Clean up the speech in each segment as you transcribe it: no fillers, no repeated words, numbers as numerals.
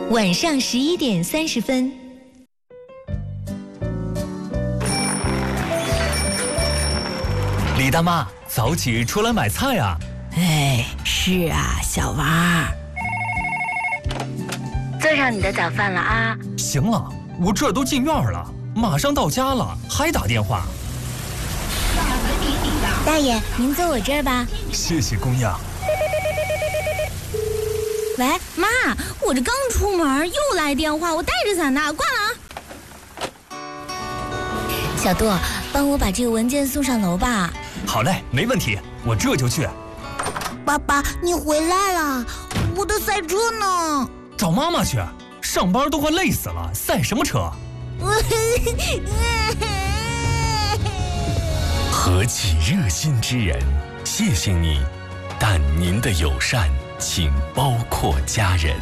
晚上11点30分。 李大妈，早起出来买菜啊！ 哎，是啊，小娃。 做上你的早饭了啊！ 行了，我这都进院了，马上到家了，还打电话。 大爷，您坐我这儿吧。 谢谢姑娘。 喂，妈，我这刚出门又来电话，我带着伞呢，挂了啊。小杜，帮我把这个文件送上楼吧。 好嘞，没问题，我这就去。 爸爸，你回来了，我的赛车呢？ 找妈妈去，上班都快累死了，赛什么车？ 何其热心之人，谢谢你，但您的友善请包括家人。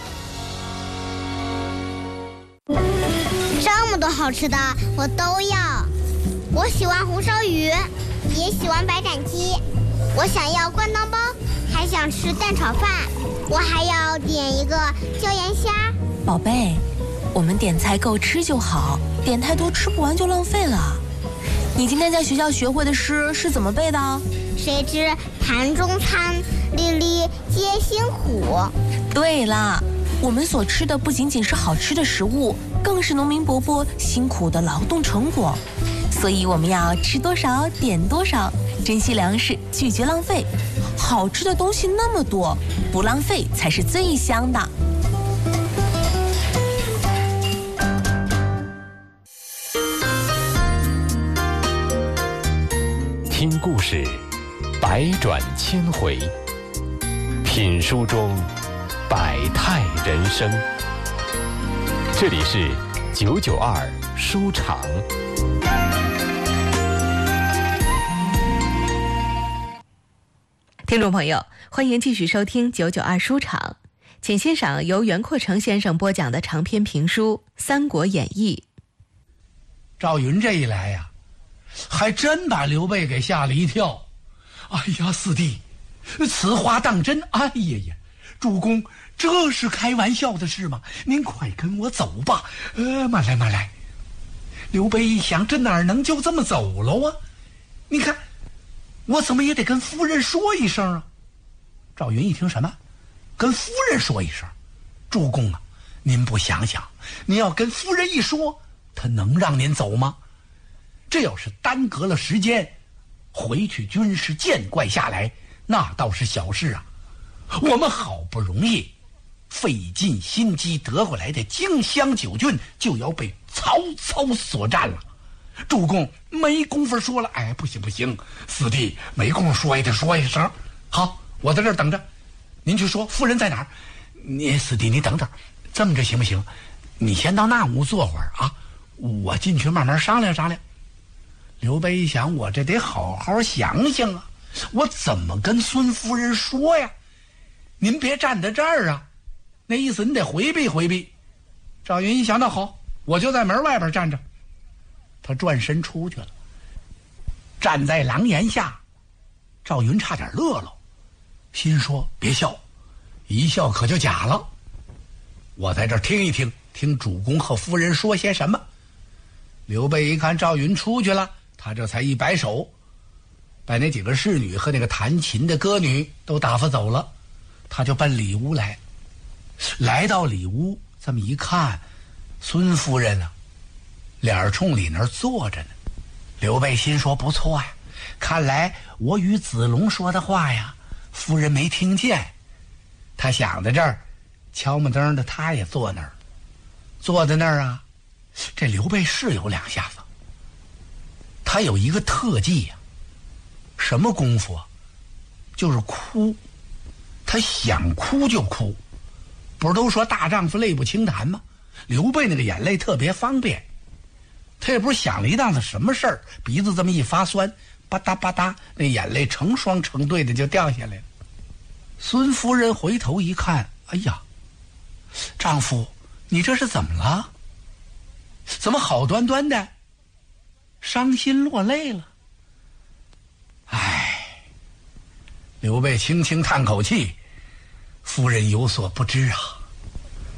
这么多好吃的我都要，我喜欢红烧鱼，也喜欢白斩鸡，我想要灌汤包，还想吃蛋炒饭，我还要点一个椒盐虾。 宝贝，我们点菜够吃就好，点太多吃不完就浪费了。你今天在学校学会的诗是怎么背的？ 谁知盘中餐，粒粒皆辛苦。 对啦，我们所吃的不仅仅是好吃的食物，更是农民伯伯辛苦的劳动成果。所以我们要吃多少点多少，珍惜粮食，拒绝浪费。好吃的东西那么多，不浪费才是最香的。 听故事，百转千回；品书中，百态人生。这里是992书场。 听众朋友，欢迎继续收听992书场，请欣赏由袁阔成先生播讲的长篇评书《三国演义》。 赵云这一来呀，还真把刘备给吓了一跳。哎呀，四弟，此话当真？哎呀呀，主公，这是开玩笑的事吗？您快跟我走吧。慢来慢来。刘备一想，这哪能就这么走了啊？你看，我怎么也得跟夫人说一声啊。赵云一听，什么？跟夫人说一声？主公啊，您不想想，您要跟夫人一说，她能让您走吗？这要是耽搁了时间，回去军师见怪下来，那倒是小事啊。我们好不容易费尽心机得回来的荆襄9郡，就要被曹操所占了。主公没工夫说了。哎，不行不行，四弟没工夫说也得说一声。好，我在这儿等着，您去说夫人在哪儿。你四弟你等等，这么着行不行？你先到那屋坐会儿啊，我进去慢慢商量商量。刘备一想，我这得好好想想啊，我怎么跟孙夫人说呀？您别站在这儿啊，那意思你得回避回避。赵云一想，那好，我就在门外边站着。他转身出去了，站在廊檐下，赵云差点乐了，心说别笑，一笑可就假了。我在这儿听一听，听主公和夫人说些什么。刘备一看赵云出去了，他这才一摆手，把那几个侍女和那个弹琴的歌女都打发走了，他就奔里屋来。来到里屋，这么一看，孙夫人啊，脸冲里那儿坐着呢。刘备心说不错呀，看来我与子龙说的话呀，夫人没听见。他想在这儿，敲门灯的他也坐那儿，坐在那儿啊。这刘备是有两下子，他有一个特技呀，什么功夫啊？就是哭。他想哭就哭，不是都说大丈夫泪不轻弹吗？刘备那个眼泪特别方便，他也不是想了一档子什么事儿，鼻子这么一发酸，吧嗒吧嗒，那眼泪成双成对的就掉下来了。孙夫人回头一看，哎呀，丈夫，你这是怎么了？怎么好端端的伤心落泪了？唉，刘备轻轻叹口气，夫人有所不知啊，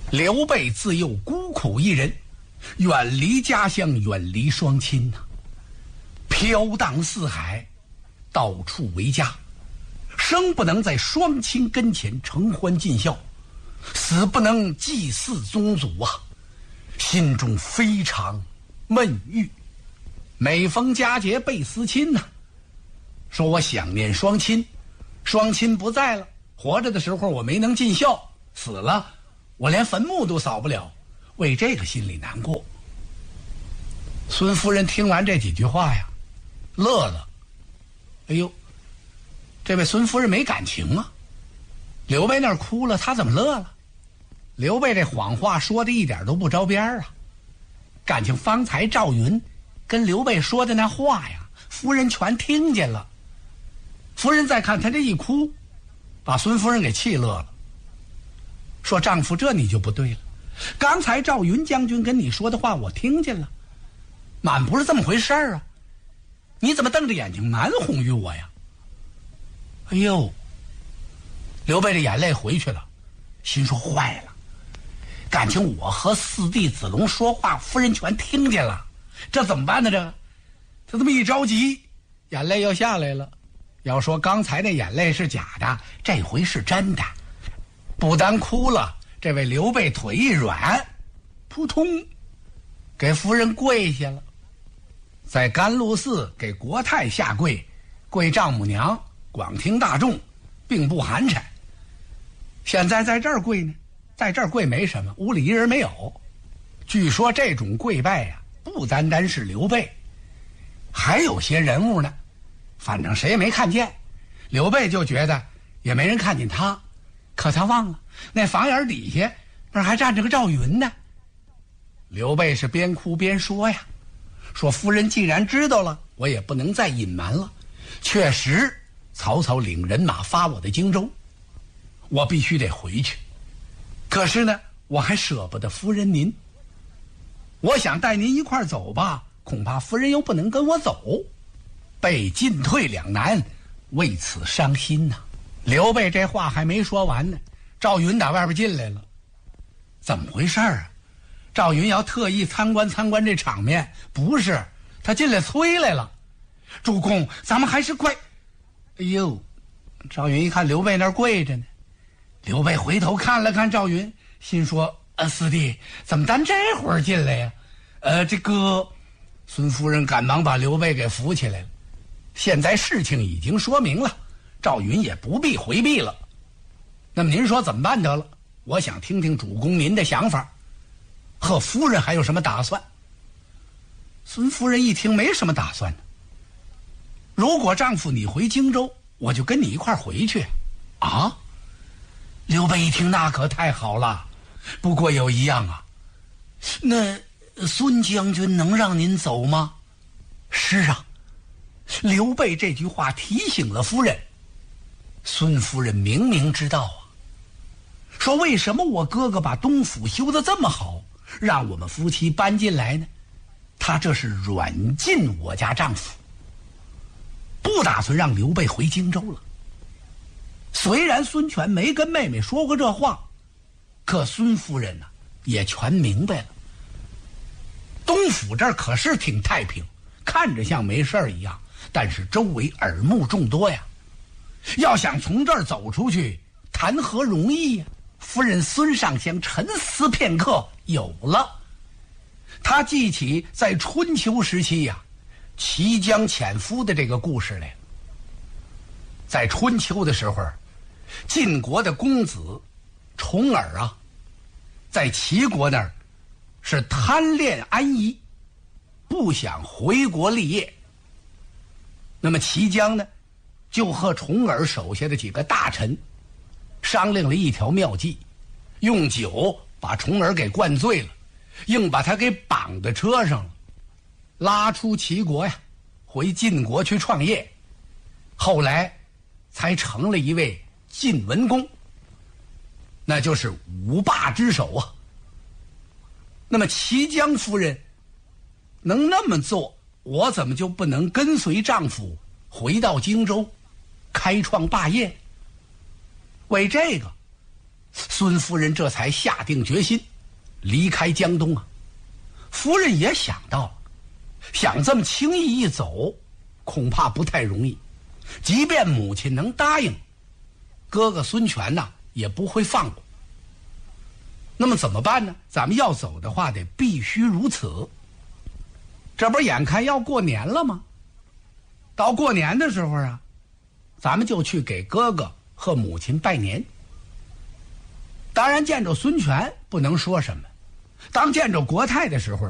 刘备自幼孤苦一人，远离家乡，远离双亲呐，飘荡四海，到处为家，生不能在双亲跟前承欢尽孝，死不能祭祀宗祖啊，心中非常闷郁。每逢佳节倍思亲呐，说我想念双亲，双亲不在了，活着的时候我没能尽孝，死了我连坟墓都扫不了，为这个心里难过。孙夫人听完这几句话呀，乐了。哎呦，这位孙夫人没感情啊，刘备那儿哭了，他怎么乐了？刘备这谎话说的一点都不着边啊，感情方才赵云跟刘备说的那话呀，夫人全听见了。夫人再看他这一哭，把孙夫人给气乐了，说丈夫这你就不对了，刚才赵云将军跟你说的话我听见了，满不是这么回事啊，你怎么瞪着眼睛蛮哄于我呀？哎呦，刘备的眼泪回去了，心说坏了，感情我和四弟子龙说话夫人全听见了，这怎么办呢？他这么一着急，眼泪又下来了。要说刚才那眼泪是假的，这回是真的。不但哭了，这位刘备腿一软，扑通给夫人跪下了，在甘露寺给国太下跪，跪丈母娘，广听大众，并不寒碜。现在在这儿跪呢，在这儿跪没什么，屋里一人没有。据说这种跪拜呀，不单单是刘备，还有些人物呢，反正谁也没看见。刘备就觉得也没人看见他，可他忘了那房檐底下那还站着个赵云呢。刘备是边哭边说呀，说夫人既然知道了，我也不能再隐瞒了。确实曹操领人马发我的荆州，我必须得回去，可是呢我还舍不得夫人您，我想带您一块走吧，恐怕夫人又不能跟我走，被进退两难，为此伤心呐。刘备这话还没说完呢，赵云打外边进来了。怎么回事啊？赵云要特意参观参观这场面，不是，他进来催来了。主公，咱们还是快。哎呦，赵云一看刘备那儿跪着呢，刘备回头看了看赵云，心说四弟怎么单这会儿进来呀？这个孙夫人赶忙把刘备给扶起来了。现在事情已经说明了，赵云也不必回避了。那么您说怎么办得了？我想听听主公您的想法，和夫人还有什么打算？孙夫人一听没什么打算呢。如果丈夫你回荆州，我就跟你一块回去。啊？刘备一听那可太好了，不过有一样啊，那孙将军能让您走吗？是啊，刘备这句话提醒了夫人。孙夫人明明知道啊，说为什么我哥哥把东府修得这么好，让我们夫妻搬进来呢？他这是软禁我家丈夫，不打算让刘备回荆州了。虽然孙权没跟妹妹说过这话，可孙夫人呢也全明白了。东府这儿可是挺太平，看着像没事儿一样，但是周围耳目众多呀，要想从这儿走出去，谈何容易呀？夫人孙尚香沉思片刻，有了。他记起在春秋时期呀，齐姜潜夫的这个故事来了。在春秋的时候，晋国的公子重耳啊，在齐国那儿是贪恋安逸，不想回国立业。那么齐姜呢，就和重耳手下的几个大臣商量了一条妙计，用酒把重耳给灌醉了，硬把他给绑在车上了，拉出齐国呀，回晋国去创业。后来才成了一位晋文公，那就是五霸之首啊。那么齐姜夫人能那么做，我怎么就不能跟随丈夫回到荆州开创霸业？为这个孙夫人这才下定决心离开江东啊。夫人也想到了，想这么轻易一走恐怕不太容易，即便母亲能答应，哥哥孙权呐也不会放过。那么怎么办呢？咱们要走的话得必须如此。这不眼看要过年了吗？到过年的时候啊，咱们就去给哥哥和母亲拜年。当然见着孙权不能说什么，当见着国泰的时候